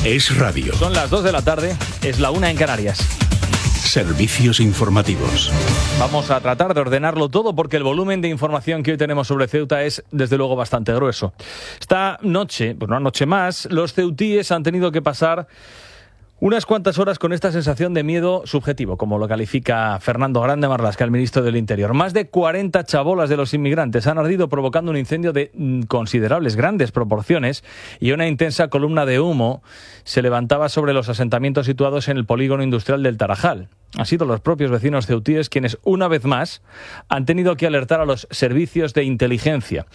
Es radio. Son las 2 de la tarde, es la 1 en Canarias. Servicios informativos. Vamos a tratar de ordenarlo todo porque el volumen de información que hoy tenemos sobre Ceuta es, desde luego, bastante grueso. Esta noche, pues una noche más, los ceutíes han tenido que pasar unas cuantas horas con esta sensación de miedo subjetivo, como lo califica Fernando Grande Marlaska, el ministro del Interior. Más de 40 chabolas de los inmigrantes han ardido provocando un incendio de considerables, grandes proporciones, y una intensa columna de humo se levantaba sobre los asentamientos situados en el polígono industrial del Tarajal. Han sido los propios vecinos ceutíes quienes, una vez más, han tenido que alertar a los servicios de inteligencia,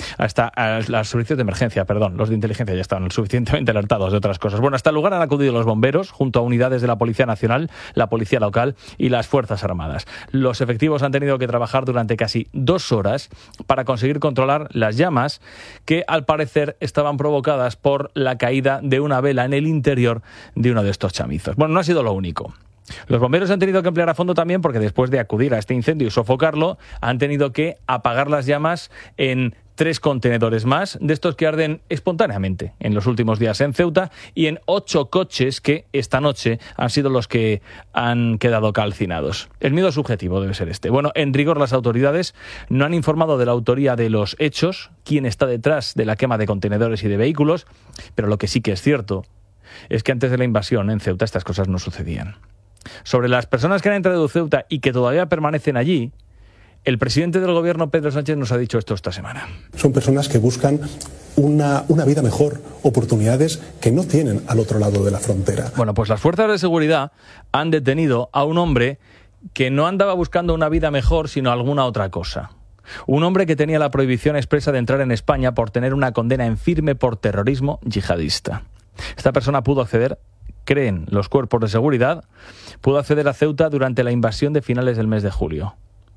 a los servicios de emergencia, los de inteligencia ya estaban suficientemente alertados de otras cosas. Bueno, hasta el lugar han acudido los bomberos, junto a unidades de la Policía Nacional, la Policía Local y las Fuerzas Armadas. Los efectivos han tenido que trabajar durante casi 2 horas para conseguir controlar las llamas que, al parecer, estaban provocadas por la caída de una vela en el interior de uno de estos chamizos. Bueno, no ha sido lo único. Los bomberos han tenido que emplear a fondo también porque después de acudir a este incendio y sofocarlo, han tenido que apagar las llamas en 3 contenedores más, de estos que arden espontáneamente en los últimos días en Ceuta, y en 8 coches que esta noche han sido los que han quedado calcinados. El miedo subjetivo debe ser este. Bueno, en rigor las autoridades no han informado de la autoría de los hechos, quién está detrás de la quema de contenedores y de vehículos, pero lo que sí que es cierto es que antes de la invasión en Ceuta estas cosas no sucedían. Sobre las personas que han entrado en Ceuta y que todavía permanecen allí, el presidente del gobierno, Pedro Sánchez, nos ha dicho esto esta semana. Son personas que buscan una vida mejor, oportunidades que no tienen al otro lado de la frontera. Bueno, pues las fuerzas de seguridad han detenido a un hombre que no andaba buscando una vida mejor, sino alguna otra cosa. Un hombre que tenía la prohibición expresa de entrar en España por tener una condena en firme por terrorismo yihadista. Esta persona pudo acceder, creen los cuerpos de seguridad, pudo acceder a Ceuta durante la invasión de finales del mes de julio.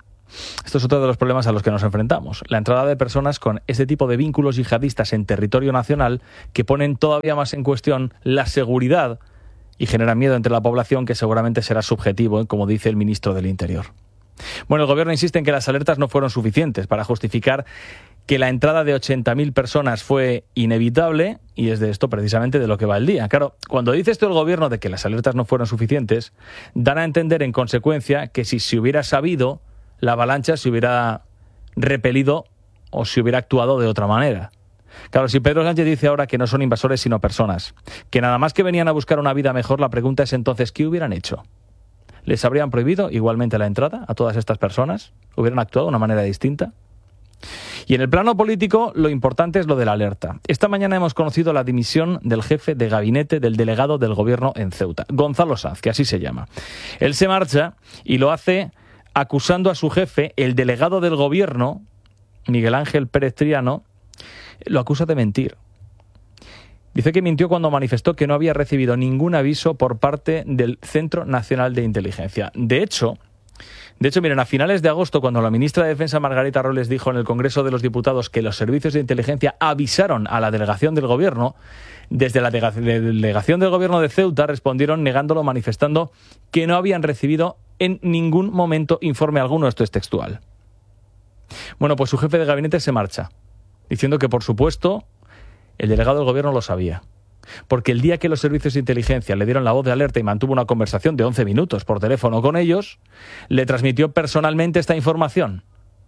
Esto es otro de los problemas a los que nos enfrentamos. La entrada de personas con este tipo de vínculos yihadistas en territorio nacional que ponen todavía más en cuestión la seguridad y generan miedo entre la población, que seguramente será subjetivo, como dice el ministro del Interior. Bueno, el gobierno insiste en que las alertas no fueron suficientes para justificar que la entrada de 80.000 personas fue inevitable, y es de esto precisamente de lo que va el día. Claro, cuando dice esto el gobierno de que las alertas no fueron suficientes, dan a entender en consecuencia que si se hubiera sabido, la avalancha se hubiera repelido o se hubiera actuado de otra manera. Claro, si Pedro Sánchez dice ahora que no son invasores sino personas, que nada más que venían a buscar una vida mejor, la pregunta es entonces, ¿qué hubieran hecho? ¿Les habrían prohibido igualmente la entrada a todas estas personas? ¿Hubieran actuado de una manera distinta? Y en el plano político, lo importante es lo de la alerta. Esta mañana hemos conocido la dimisión del jefe de gabinete del delegado del gobierno en Ceuta, Gonzalo Sanz, que así se llama. Él se marcha y lo hace acusando a su jefe, el delegado del gobierno, Miguel Ángel Pérez Triano, lo acusa de mentir. Dice que mintió cuando manifestó que no había recibido ningún aviso por parte del Centro Nacional de Inteligencia. De hecho, miren, a finales de agosto, cuando la ministra de Defensa, Margarita Robles, dijo en el Congreso de los Diputados que los servicios de inteligencia avisaron a la delegación del gobierno, desde la delegación del gobierno de Ceuta respondieron negándolo, manifestando que no habían recibido en ningún momento informe alguno. Esto es textual. Bueno, pues su jefe de gabinete se marcha, diciendo que, por supuesto, el delegado del gobierno lo sabía. Porque el día que los servicios de inteligencia le dieron la voz de alerta y mantuvo una conversación de 11 minutos por teléfono con ellos, le transmitió personalmente esta información.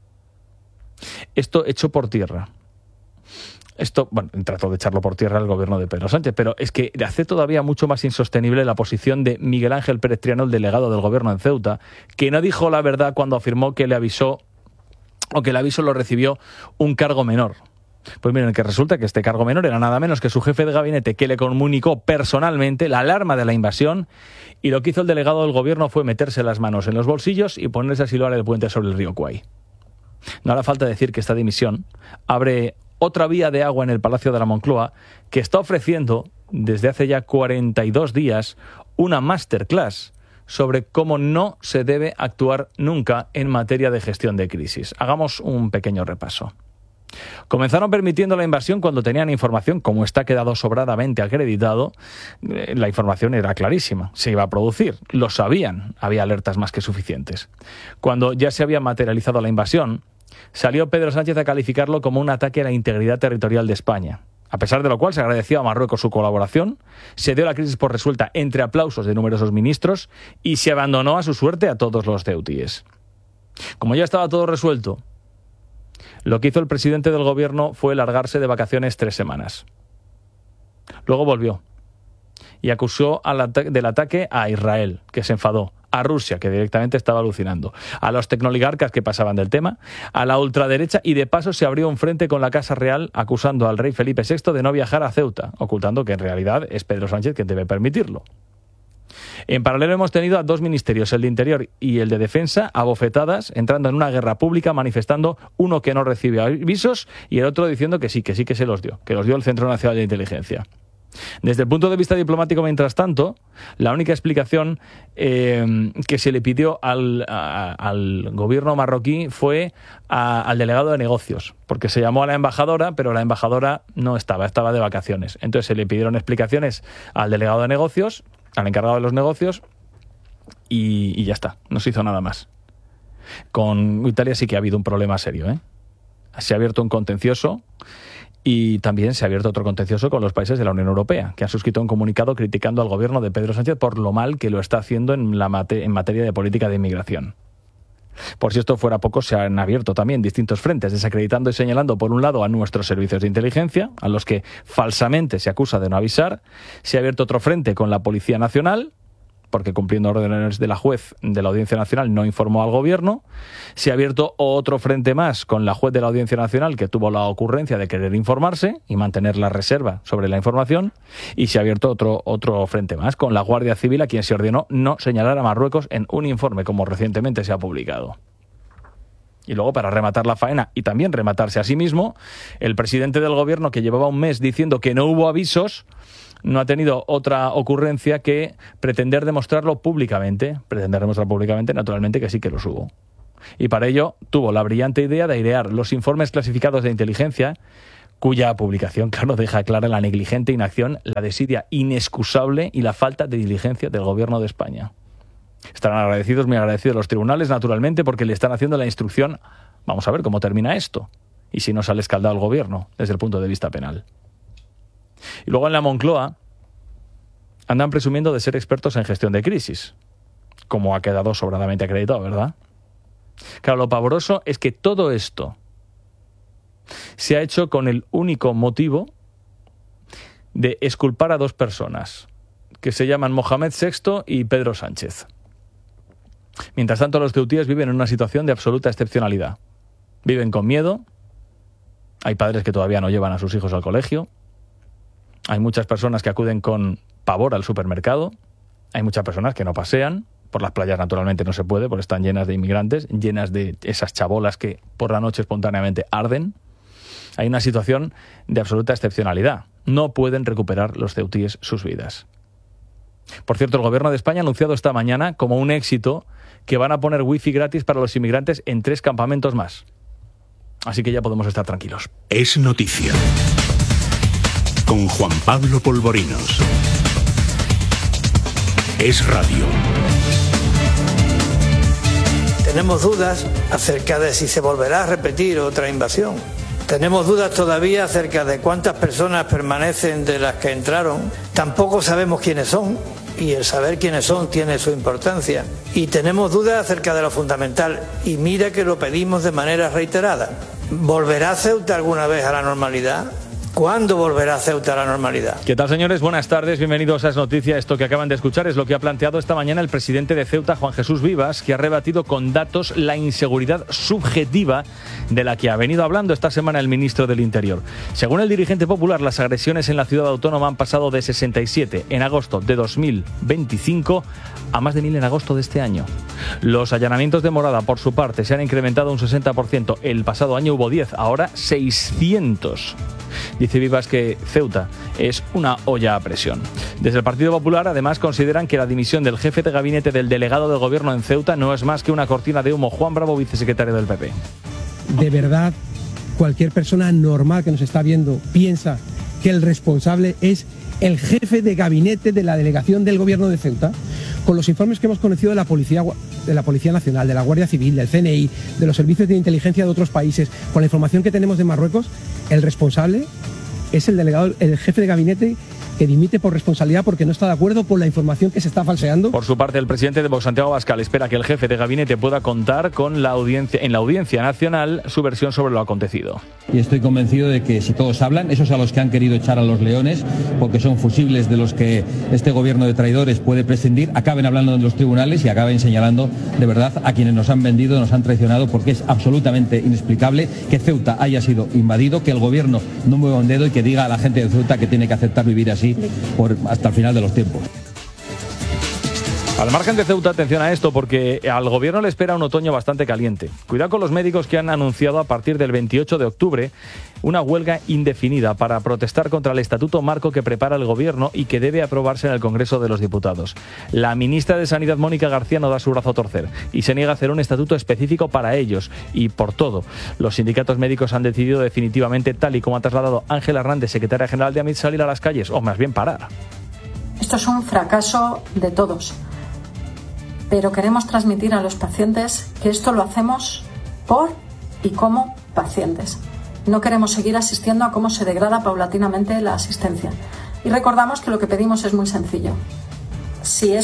Esto echó por tierra. Trató de echarlo por tierra el gobierno de Pedro Sánchez, pero es que hace todavía mucho más insostenible la posición de Miguel Ángel Pérez Triano, el delegado del gobierno en Ceuta, que no dijo la verdad cuando afirmó que le avisó, o que el aviso lo recibió un cargo menor. Pues miren, que resulta que este cargo menor era nada menos que su jefe de gabinete, que le comunicó personalmente la alarma de la invasión, y lo que hizo el delegado del gobierno fue meterse las manos en los bolsillos y ponerse a silbar el puente sobre el río Kwai. No hará falta decir que esta dimisión abre otra vía de agua en el Palacio de la Moncloa, que está ofreciendo desde hace ya 42 días una masterclass sobre cómo no se debe actuar nunca en materia de gestión de crisis. Hagamos un pequeño repaso. Comenzaron permitiendo la invasión cuando tenían información, como está quedado sobradamente acreditado. La información era clarísima, se iba a producir, lo sabían, había alertas más que suficientes. Cuando ya se había materializado la invasión, salió Pedro Sánchez a calificarlo como un ataque a la integridad territorial de España, A pesar de lo cual se agradeció a Marruecos su colaboración, se dio la crisis por resuelta entre aplausos de numerosos ministros y se abandonó a su suerte a todos los ceutíes. Como ya estaba todo resuelto, lo que hizo el presidente del gobierno fue largarse de vacaciones 3 semanas. Luego volvió y acusó del ataque a Israel, que se enfadó, a Rusia, que directamente estaba alucinando, a los tecnoligarcas que pasaban del tema, a la ultraderecha, y de paso se abrió un frente con la Casa Real acusando al rey Felipe VI de no viajar a Ceuta, ocultando que en realidad es Pedro Sánchez quien debe permitirlo. En paralelo hemos tenido a 2 ministerios, el de Interior y el de Defensa, a bofetadas, entrando en una guerra pública, manifestando uno que no recibe avisos y el otro diciendo que sí que se los dio, que los dio el Centro Nacional de Inteligencia. Desde el punto de vista diplomático, mientras tanto, la única explicación que se le pidió al gobierno marroquí fue al delegado de negocios, porque se llamó a la embajadora, pero la embajadora no estaba de vacaciones. Entonces se le pidieron explicaciones al delegado de negocios, al encargado de los negocios, y ya está, no se hizo nada más. Con Italia sí que ha habido un problema serio, ¿eh? Se ha abierto un contencioso. Y también se ha abierto otro contencioso con los países de la Unión Europea, que han suscrito un comunicado criticando al gobierno de Pedro Sánchez por lo mal que lo está haciendo en materia de política de inmigración. Por si esto fuera poco, se han abierto también distintos frentes, desacreditando y señalando por un lado a nuestros servicios de inteligencia, a los que falsamente se acusa de no avisar. Se ha abierto otro frente con la Policía Nacional, porque cumpliendo órdenes de la juez de la Audiencia Nacional no informó al gobierno. Se ha abierto otro frente más con la juez de la Audiencia Nacional, que tuvo la ocurrencia de querer informarse y mantener la reserva sobre la información. Y se ha abierto otro frente más con la Guardia Civil, a quien se ordenó no señalar a Marruecos en un informe, como recientemente se ha publicado. Y luego, para rematar la faena y también rematarse a sí mismo, el presidente del gobierno, que llevaba un mes diciendo que no hubo avisos, no ha tenido otra ocurrencia que pretender demostrarlo públicamente. Pretender demostrar públicamente, naturalmente, que sí que los hubo. Y para ello tuvo la brillante idea de airear los informes clasificados de inteligencia, cuya publicación, claro, deja clara la negligente inacción, la desidia inexcusable y la falta de diligencia del gobierno de España. Estarán agradecidos, muy agradecidos los tribunales, naturalmente, porque le están haciendo la instrucción. Vamos a ver cómo termina esto y si no sale escaldado el gobierno desde el punto de vista penal. Y luego en la Moncloa andan presumiendo de ser expertos en gestión de crisis, como ha quedado sobradamente acreditado, ¿verdad? Claro, lo pavoroso es que todo esto se ha hecho con el único motivo de exculpar a 2 personas, que se llaman Mohamed VI y Pedro Sánchez. Mientras tanto, los ceutíes viven en una situación de absoluta excepcionalidad. Viven con miedo, hay padres que todavía no llevan a sus hijos al colegio, hay muchas personas que acuden con pavor al supermercado, hay muchas personas que no pasean, por las playas naturalmente no se puede, porque están llenas de inmigrantes, llenas de esas chabolas que por la noche espontáneamente arden. Hay una situación de absoluta excepcionalidad. No pueden recuperar los ceutíes sus vidas. Por cierto, el gobierno de España ha anunciado esta mañana como un éxito que van a poner wifi gratis para los inmigrantes en 3 campamentos más. Así que ya podemos estar tranquilos. Es noticia. Con Juan Pablo Polvorinos. Es radio. Tenemos dudas acerca de si se volverá a repetir otra invasión. Tenemos dudas todavía acerca de cuántas personas permanecen de las que entraron. Tampoco sabemos quiénes son, y el saber quiénes son tiene su importancia. Y tenemos dudas acerca de lo fundamental, y mira que lo pedimos de manera reiterada. ¿Volverá Ceuta alguna vez a la normalidad? ¿Cuándo volverá Ceuta a la normalidad? ¿Qué tal, señores? Buenas tardes, bienvenidos a Es Noticia. Esto que acaban de escuchar es lo que ha planteado esta mañana el presidente de Ceuta, Juan Jesús Vivas, que ha rebatido con datos la inseguridad subjetiva de la que ha venido hablando esta semana el ministro del Interior. Según el dirigente popular, las agresiones en la ciudad autónoma han pasado de 67 en agosto de 2025 a más de 1.000 en agosto de este año. Los allanamientos de morada, por su parte, se han incrementado un 60%. El pasado año hubo 10, ahora 600. Dice Vivas que Ceuta es una olla a presión. Desde el Partido Popular, además, consideran que la dimisión del jefe de gabinete del delegado del gobierno en Ceuta no es más que una cortina de humo. Juan Bravo, vicesecretario del PP. De verdad, cualquier persona normal que nos está viendo piensa que el responsable es el jefe de gabinete de la delegación del gobierno de Ceuta. Con los informes que hemos conocido de la Policía Nacional, de la Guardia Civil, del CNI, de los servicios de inteligencia de otros países, con la información que tenemos de Marruecos, el responsable es el jefe de gabinete que dimite por responsabilidad porque no está de acuerdo con la información que se está falseando. Por su parte, el presidente de Vox, Santiago Abascal, espera que el jefe de gabinete pueda contar con la Audiencia Nacional su versión sobre lo acontecido. Y estoy convencido de que si todos hablan, esos a los que han querido echar a los leones, porque son fusibles de los que este gobierno de traidores puede prescindir, acaben hablando en los tribunales y acaben señalando de verdad a quienes nos han vendido, nos han traicionado, porque es absolutamente inexplicable que Ceuta haya sido invadido, que el gobierno no mueva un dedo y que diga a la gente de Ceuta que tiene que aceptar vivir así hasta el final de los tiempos. Al margen de Ceuta, atención a esto, porque al gobierno le espera un otoño bastante caliente. Cuidado con los médicos que han anunciado a partir del 28 de octubre una huelga indefinida para protestar contra el estatuto marco que prepara el gobierno y que debe aprobarse en el Congreso de los Diputados. La ministra de Sanidad, Mónica García, no da su brazo a torcer y se niega a hacer un estatuto específico para ellos. Y por todo, los sindicatos médicos han decidido definitivamente, tal y como ha trasladado Ángela Hernández, secretaria general de AMIT, salir a las calles, o más bien parar. Esto es un fracaso de todos. Pero queremos transmitir a los pacientes que esto lo hacemos por y como pacientes. No queremos seguir asistiendo a cómo se degrada paulatinamente la asistencia. Y recordamos que lo que pedimos es muy sencillo. Si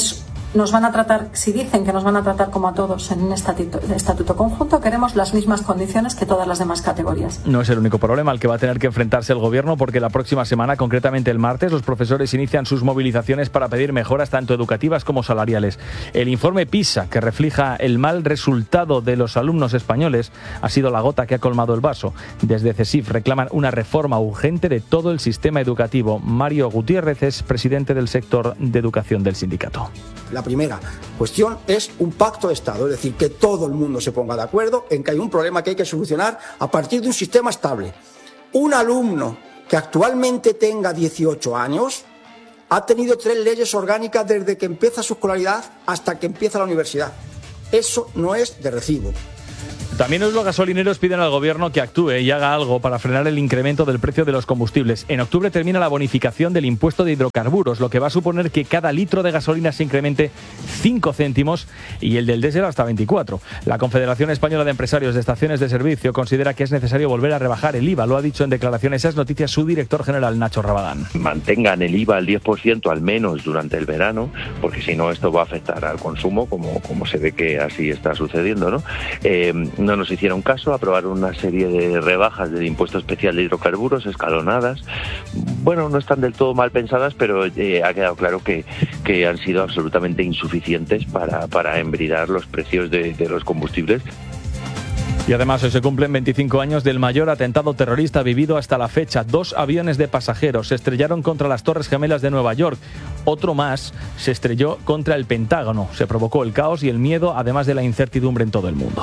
dicen que nos van a tratar como a todos en un estatuto conjunto, queremos las mismas condiciones que todas las demás categorías. No es el único problema al que va a tener que enfrentarse el gobierno, porque la próxima semana, concretamente el martes, los profesores inician sus movilizaciones para pedir mejoras tanto educativas como salariales. El informe PISA, que refleja el mal resultado de los alumnos españoles, ha sido la gota que ha colmado el vaso. Desde CESIF reclaman una reforma urgente de todo el sistema educativo. Mario Gutiérrez es presidente del sector de educación del sindicato. La primera cuestión es un pacto de Estado, es decir, que todo el mundo se ponga de acuerdo en que hay un problema que hay que solucionar a partir de un sistema estable. Un alumno que actualmente tenga 18 años ha tenido 3 leyes orgánicas desde que empieza su escolaridad hasta que empieza la universidad. Eso no es de recibo. También los gasolineros piden al gobierno que actúe y haga algo para frenar el incremento del precio de los combustibles. En octubre termina la bonificación del impuesto de hidrocarburos, lo que va a suponer que cada litro de gasolina se incremente 5 céntimos y el del diésel hasta 24. La Confederación Española de Empresarios de Estaciones de Servicio considera que es necesario volver a rebajar el IVA. Lo ha dicho en declaraciones a Es Noticias su director general, Nacho Rabadán. Mantengan el IVA al 10% al menos durante el verano, porque si no esto va a afectar al consumo, como se ve que así está sucediendo, ¿no? No nos hicieron caso, aprobaron una serie de rebajas del impuesto especial de hidrocarburos escalonadas. Bueno, no están del todo mal pensadas, pero ha quedado claro que han sido absolutamente insuficientes para embridar los precios de los combustibles. Y además hoy se cumplen 25 años del mayor atentado terrorista vivido hasta la fecha. 2 aviones de pasajeros se estrellaron contra las Torres Gemelas de Nueva York. Otro más se estrelló contra el Pentágono. Se provocó el caos y el miedo, además de la incertidumbre en todo el mundo.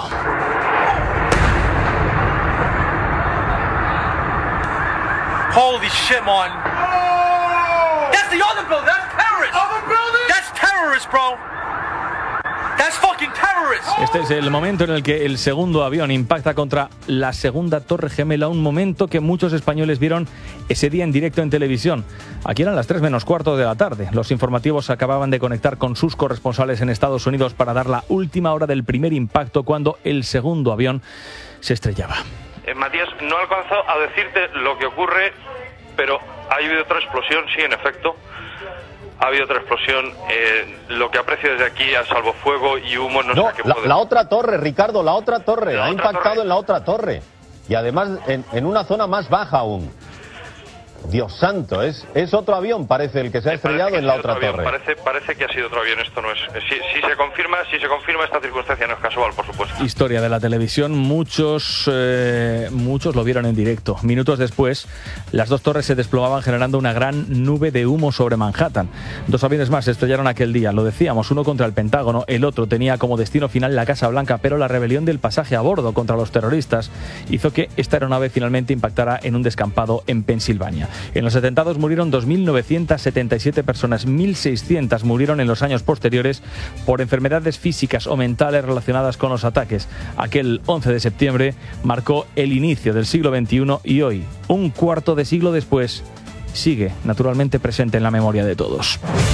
Holy shit, man. That's the other building. That's terrorist. Other building? That's terrorist, bro. That's fucking terrorist. Este es el momento en el que el segundo avión impacta contra la segunda Torre Gemela, un momento que muchos españoles vieron ese día en directo en televisión. Aquí eran las 3 menos cuarto de la tarde. Los informativos acababan de conectar con sus corresponsales en Estados Unidos para dar la última hora del primer impacto cuando el segundo avión se estrellaba. Matías, no alcanzo a decirte lo que ocurre, pero ha habido otra explosión, sí, en efecto. Ha habido otra explosión. Lo que aprecio desde aquí, a salvo fuego y humo, no sé qué puede... La otra torre, Ricardo, la otra torre. Ha impactado en la otra torre. Y además en una zona más baja aún. Dios santo, es otro avión, parece, el que se ha estrellado en la otra torre. Parece que ha sido otro avión, esto no es... Si se confirma esta circunstancia no es casual, por supuesto. Historia de la televisión, muchos lo vieron en directo. Minutos después, las 2 torres se desplomaban generando una gran nube de humo sobre Manhattan. 2 aviones más se estrellaron aquel día, lo decíamos, uno contra el Pentágono, el otro tenía como destino final la Casa Blanca, pero la rebelión del pasaje a bordo contra los terroristas hizo que esta aeronave finalmente impactara en un descampado en Pensilvania. En los atentados murieron 2.977 personas, 1.600 murieron en los años posteriores por enfermedades físicas o mentales relacionadas con los ataques. Aquel 11 de septiembre marcó el inicio del siglo XXI y hoy, un cuarto de siglo después, sigue naturalmente presente en la memoria de todos.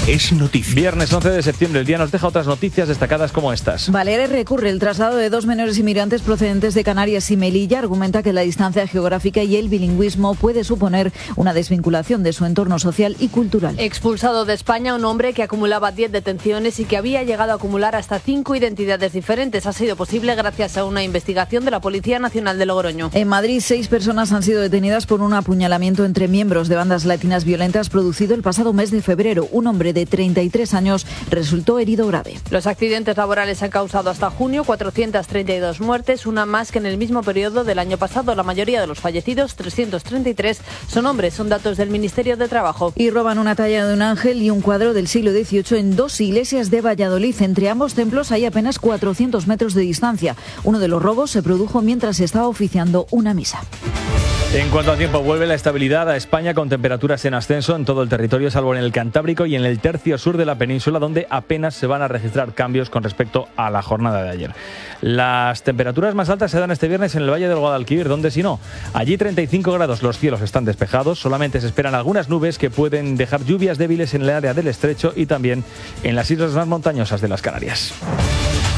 es noticia. Viernes 11 de septiembre, el día nos deja otras noticias destacadas como estas. Baleares recurre el traslado de 2 menores inmigrantes procedentes de Canarias y Melilla. Argumenta que la distancia geográfica y el bilingüismo puede suponer una desvinculación de su entorno social y cultural. Expulsado de España un hombre que acumulaba 10 detenciones y que había llegado a acumular hasta 5 identidades diferentes. Ha sido posible gracias a una investigación de la Policía Nacional de Logroño. En Madrid, 6 personas han sido detenidas por un apuñalamiento entre miembros de bandas latinas violentas producido el pasado mes de febrero. Un hombre de 33 años resultó herido grave. Los accidentes laborales han causado hasta junio 432 muertes, una más que en el mismo periodo del año pasado. La mayoría de los fallecidos, 333, son hombres, son datos del Ministerio de Trabajo. Y roban una talla de un ángel y un cuadro del siglo XVIII en 2 iglesias de Valladolid. Entre ambos templos hay apenas 400 metros de distancia. Uno de los robos se produjo mientras se estaba oficiando una misa. En cuanto al tiempo, vuelve la estabilidad a España con temperaturas en ascenso en todo el territorio, salvo en el Cantábrico y en el tercio sur de la península, donde apenas se van a registrar cambios con respecto a la jornada de ayer. Las temperaturas más altas se dan este viernes en el Valle del Guadalquivir, donde si no, allí 35 grados, los cielos están despejados, solamente se esperan algunas nubes que pueden dejar lluvias débiles en el área del estrecho y también en las islas más montañosas de las Canarias.